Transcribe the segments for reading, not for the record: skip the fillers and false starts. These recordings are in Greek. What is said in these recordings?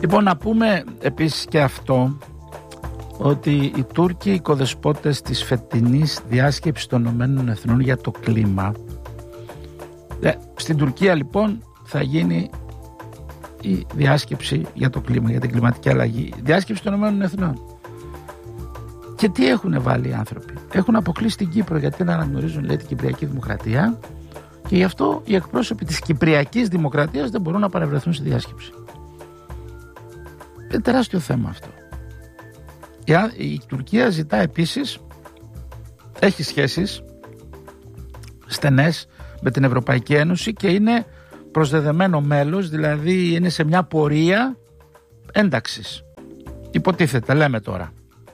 Λοιπόν, να πούμε επίσης και αυτό, ότι οι Τούρκοι οικοδεσπότες της φετινής διάσκεψης των Ηνωμένων Εθνών για το κλίμα, στην Τουρκία λοιπόν θα γίνει η διάσκεψη για το κλίμα, για την κλιματική αλλαγή, διάσκεψη των Ηνωμένων Εθνών. Και τι έχουν βάλει οι άνθρωποι? Έχουν αποκλείσει την Κύπρο, γιατί δεν αναγνωρίζουν, λέει, την Κυπριακή Δημοκρατία, και γι' αυτό οι εκπρόσωποι της Κυπριακής Δημοκρατίας δεν μπορούν να παρευρεθούν στη διάσκεψη. Είναι τεράστιο θέμα αυτό. Η Τουρκία ζητά επίσης, έχει σχέσεις στενές με την Ευρωπαϊκή Ένωση και είναι προσδεδεμένο μέλος, δηλαδή είναι σε μια πορεία ένταξης. Υποτίθεται, λέμε τώρα.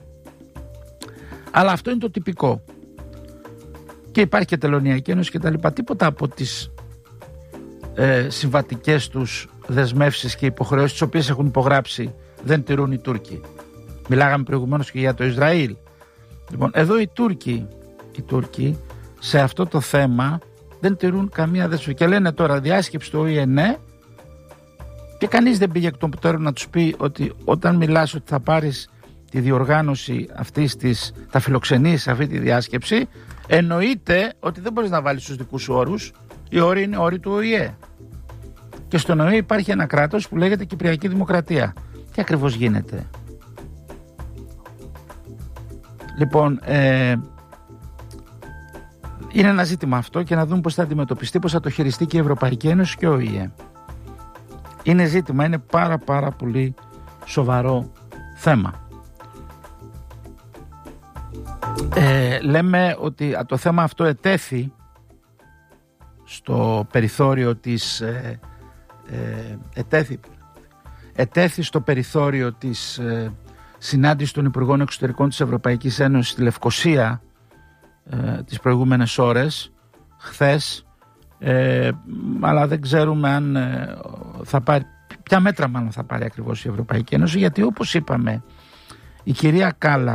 Αλλά αυτό είναι το τυπικό. Και υπάρχει και Τελωνειακή Ένωση και τα λοιπά. Τίποτα από τις συμβατικές τους δεσμεύσεις και υποχρεώσεις τις οποίες έχουν υπογράψει δεν τηρούν οι Τούρκοι. Μιλάγαμε προηγουμένως και για το Ισραήλ. Λοιπόν, εδώ οι Τούρκοι σε αυτό το θέμα δεν τηρούν καμία δεσμεύση. Και λένε τώρα διάσκεψη του ΟΗΕ, ναι, και κανείς δεν πήγε εκ των προτέρων να τους πει ότι όταν μιλάς ότι θα πάρεις τη διοργάνωση αυτής της, θα φιλοξενείς αυτή τη διάσκεψη, εννοείται ότι δεν μπορείς να βάλεις τους δικούς σου όρους. Οι όροι είναι όροι του ΟΗΕ. Και στον ΟΗΕ υπάρχει ένα κράτος που λέγεται Κυπριακή Δημοκρατία. Τι ακριβώς γίνεται? Λοιπόν, είναι ένα ζήτημα αυτό και να δούμε πώς θα αντιμετωπιστεί, πώς θα το χειριστεί και η Ευρωπαϊκή Ένωση και ο ΟΗΕ. Είναι ζήτημα, είναι πάρα πολύ σοβαρό θέμα. Λέμε ότι το θέμα αυτό ετέθη στο περιθώριο της ετέθη στο περιθώριο της συνάντησης των Υπουργών Εξωτερικών της Ευρωπαϊκής Ένωσης στη Λευκοσία τις προηγούμενες ώρες, χθες, αλλά δεν ξέρουμε αν θα πάρει, ποια μέτρα μάλλον θα πάρει ακριβώς η Ευρωπαϊκή Ένωση, γιατί όπως είπαμε, η κυρία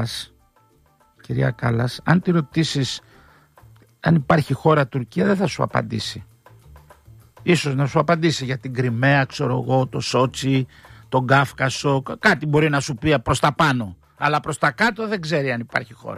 Κάλλας, αν τη ρωτήσεις αν υπάρχει χώρα Τουρκία, δεν θα σου απαντήσει. Ίσως να σου απαντήσει για την Κριμαία, ξέρω εγώ, το Σότσι, τον Κάφκασο, κάτι μπορεί να σου πει προς τα πάνω, αλλά προς τα κάτω δεν ξέρει αν υπάρχει χώρα.